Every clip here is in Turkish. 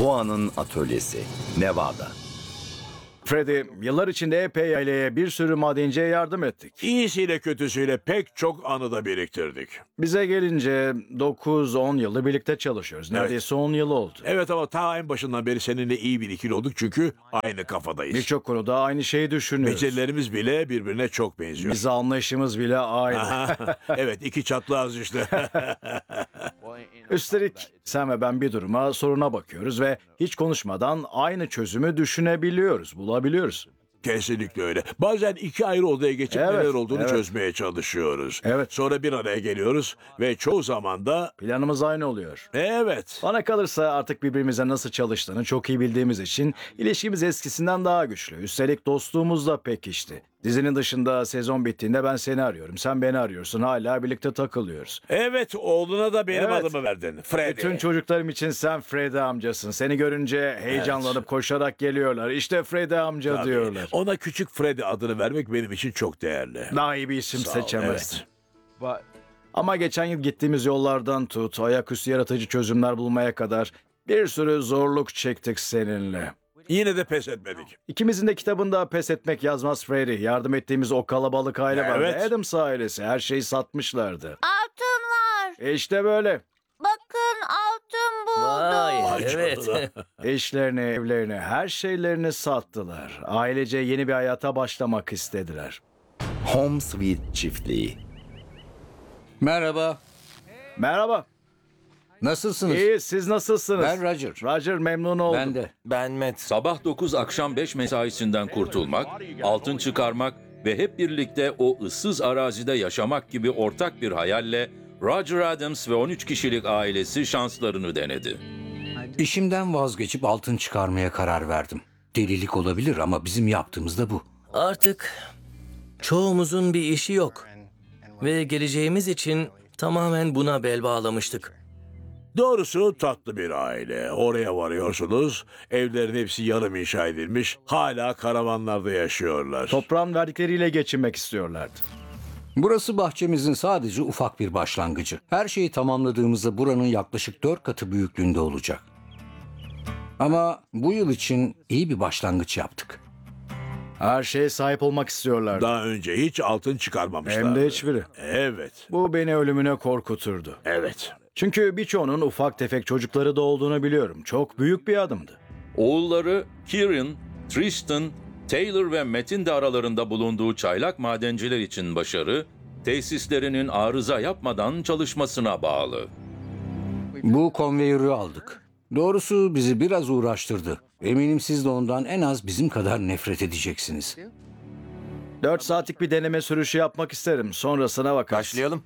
Juan'ın atölyesi, Nevada. Freddy, yıllar içinde epey aileye bir sürü madenciye yardım ettik. İyisiyle kötüsüyle pek çok anı da biriktirdik. Bize gelince 9-10 yıldır birlikte çalışıyoruz. Neredeyse 10 yıl oldu. Evet ama ta en başından beri seninle iyi bir ikili olduk çünkü aynı kafadayız. Birçok konuda aynı şeyi düşünüyoruz. Becerilerimiz bile birbirine çok benziyor. Bize anlayışımız bile aynı. Evet, iki çatlağız işte. Üstelik sen ve ben bir duruma, soruna bakıyoruz ve hiç konuşmadan aynı çözümü düşünebiliyoruz, bulabiliyoruz. Kesinlikle öyle. Bazen iki ayrı odaya geçip Evet, neler olduğunu evet. çözmeye çalışıyoruz. Evet. Sonra bir araya geliyoruz ve çoğu zaman da Planımız aynı oluyor. evet. Bana kalırsa artık birbirimize nasıl çalıştığını çok iyi bildiğimiz için ilişkimiz eskisinden daha güçlü. Üstelik dostluğumuz da pekişti. Dizinin dışında sezon bittiğinde ben seni arıyorum, sen beni arıyorsun. Hala birlikte takılıyoruz. Evet, oğluna da benim Evet. adımı verdin. Freddy. Bütün çocuklarım için sen Freddy amcasın. Seni görünce heyecanlanıp koşarak geliyorlar. İşte Freddy amca Tabii. diyorlar. Ona küçük Freddy adını vermek benim için çok değerli. Daha iyi bir isim Sağ ol, seçemezsin. evet. Ama geçen yıl gittiğimiz yollardan tut, ayaküstü yaratıcı çözümler bulmaya kadar bir sürü zorluk çektik seninle. Yine de pes etmedik. İkimizin de kitabında pes etmek yazmaz Freddy. Yardım ettiğimiz o kalabalık aile vardı. Evet. Adams ailesi. Her şeyi satmışlardı. Altın var. İşte böyle. Bakın altın buldum. Vay, Ay evet. canına. Eşlerini, evlerini, her şeylerini sattılar. Ailece yeni bir hayata başlamak istediler. Home Sweet çiftliği. Merhaba. Merhaba. Nasılsınız? İyi, siz nasılsınız? Ben Roger. Roger, memnun oldum. Ben de. Ben Matt. Sabah 9 akşam 5 mesaisinden kurtulmak, altın çıkarmak ve hep birlikte o ıssız arazide yaşamak gibi ortak bir hayalle Roger Adams ve 13 kişilik ailesi şanslarını denedi. İşimden vazgeçip altın çıkarmaya karar verdim. Delilik olabilir ama bizim yaptığımız da bu. Artık çoğumuzun bir işi yok. Ve geleceğimiz için tamamen buna bel bağlamıştık. Doğrusu tatlı bir aile. Oraya varıyorsunuz. Evlerin hepsi yarım inşa edilmiş. Hala karavanlarda yaşıyorlar. Toprağın verdikleriyle geçinmek istiyorlardı. Burası bahçemizin sadece ufak bir başlangıcı. Her şeyi tamamladığımızda buranın yaklaşık 4 katı büyüklüğünde olacak. Ama bu yıl için iyi bir başlangıç yaptık. Her şeye sahip olmak istiyorlardı. Daha önce hiç altın çıkarmamışlar. Hem de hiçbiri. Evet. Bu beni ölümüne korkuturdu. Evet. Çünkü birçoğunun ufak tefek çocukları da olduğunu biliyorum. Çok büyük bir adımdı. Oğulları Kieran, Tristan, Taylor ve Matt'in de aralarında bulunduğu çaylak madenciler için başarı, tesislerinin arıza yapmadan çalışmasına bağlı. Bu konveyörü aldık. Doğrusu bizi biraz uğraştırdı. Eminim siz de ondan en az bizim kadar nefret edeceksiniz. 4 saatlik bir deneme sürüşü yapmak isterim. Sonrasına bakarız. Başlayalım.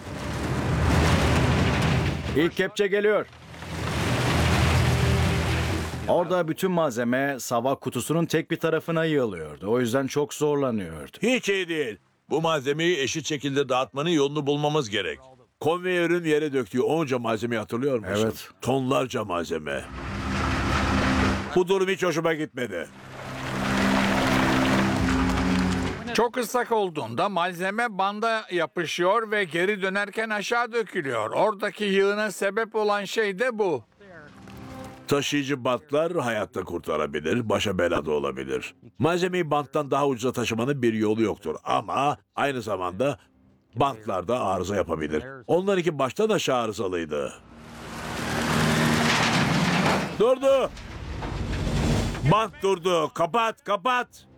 İlk kepçe geliyor. Orada bütün malzeme sabah kutusunun tek bir tarafına yığılıyordu. O yüzden çok zorlanıyordu. Hiç iyi değil. Bu malzemeyi eşit şekilde dağıtmanın yolunu bulmamız gerek. Konveyörün yere döktüğü onca malzemeyi hatırlıyor musun? Evet. Tonlarca malzeme. Bu durum hiç hoşuma gitmedi. Çok ıslak olduğunda malzeme banda yapışıyor ve geri dönerken aşağı dökülüyor. Oradaki yığına sebep olan şey de bu. Taşıyıcı bantlar hayatta kurtarabilir, başa bela da olabilir. Malzemeyi banttan daha ucuza taşımanın bir yolu yoktur. Ama aynı zamanda bantlar da arıza yapabilir. Onlarınki baştan aşağı arızalıydı. Durdu! Bant durdu. Kapat, kapat!